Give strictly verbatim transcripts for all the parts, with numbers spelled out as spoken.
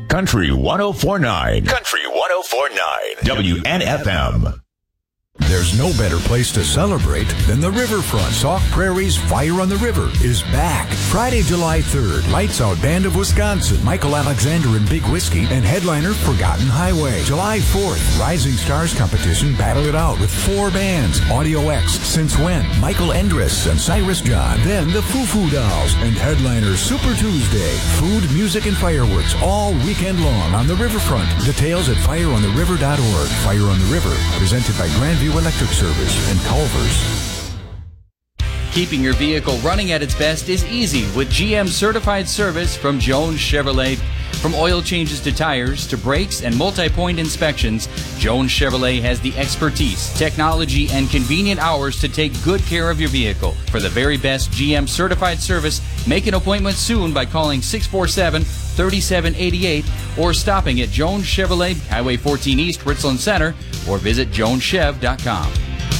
Country one oh four point nine. Country one oh four point nine. W N F M. There's no better place to celebrate than the riverfront. Sauk Prairie's Fire on the River is back. Friday, July third, Lights Out Band of Wisconsin, Michael Alexander and Big Whiskey, and headliner Forgotten Highway. July fourth, Rising Stars Competition Battle It Out with four bands. Audio X, Since When, Michael Endres and Cyrus John. Then the Foo Foo Dolls and headliner Super Tuesday. Food, music, and fireworks all weekend long on the riverfront. Details at fire on the river dot org. Fire on the River, presented by Grandview Electric Service and Culver's. Keeping your vehicle running at its best is easy with G M certified service from Jones Chevrolet. From oil changes to tires to brakes and multi-point inspections, Jones Chevrolet has the expertise, technology, and convenient hours to take good care of your vehicle. For the very best G M certified service, make an appointment soon by calling six four seven, three seven eight eight or stopping at Jones Chevrolet, Highway fourteen East, Richland Center, or visit jones chev dot com.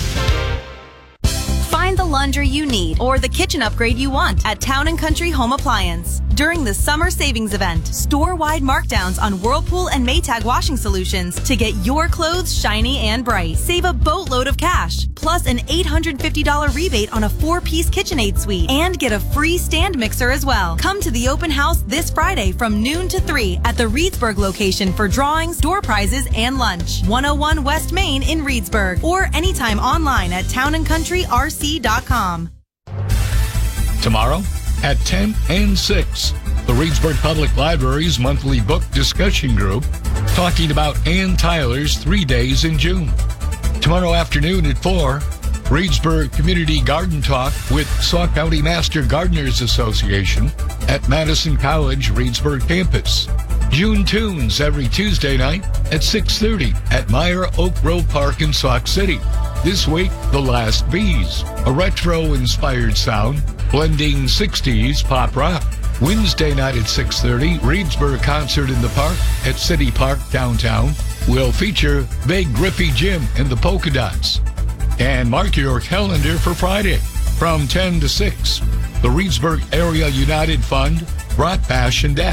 Find the laundry you need or the kitchen upgrade you want at Town and Country Home Appliance. During the summer savings event, store-wide markdowns on Whirlpool and Maytag washing solutions to get your clothes shiny and bright. Save a boatload of cash, plus an eight hundred fifty dollars rebate on a four-piece KitchenAid suite, and get a free stand mixer as well. Come to the open house this Friday from noon to three at the Reedsburg location for drawings, door prizes, and lunch. one oh one West Main in Reedsburg, or anytime online at town and country r c dot com. Tomorrow at ten and six, the Reedsburg Public Library's monthly book discussion group talking about Ann Tyler's Three Days in June. Tomorrow afternoon at four, Reedsburg Community Garden Talk with Sauk County Master Gardeners Association at Madison College Reedsburg campus. June Tunes every Tuesday night at six thirty at Meyer Oak Grove Park in Sauk City. This week, The Last Bees, a retro-inspired sound blending sixties pop rock. Wednesday night at six thirty, Reedsburg Concert in the Park at City Park downtown will feature Big Griffey Jim and the Polka Dots. And mark your calendar for Friday from ten to six. The Reedsburg Area United Fund, Brat Bash and Dash.